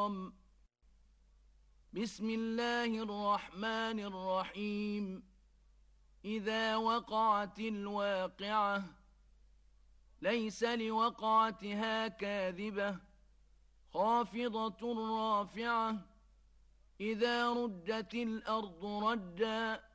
حرام. بسم الله الرحمن الرحيم. إذا وقعت الواقعة ليس لوقعتها كاذبة خافضة رافعة. إذا رجت الأرض رجا